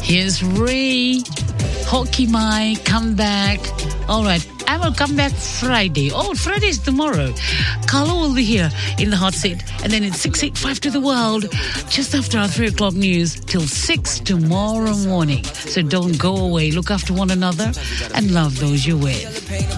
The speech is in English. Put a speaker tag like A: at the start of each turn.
A: Here's Ray, Hockey Mike, come back. All right, I will come back Friday. Oh, Friday is tomorrow. Carlo will be here in the hot seat. And then it's 6:85 to the world, just after our 3 o'clock news, till 6 tomorrow morning. So don't go away. Look after one another and love those you're with.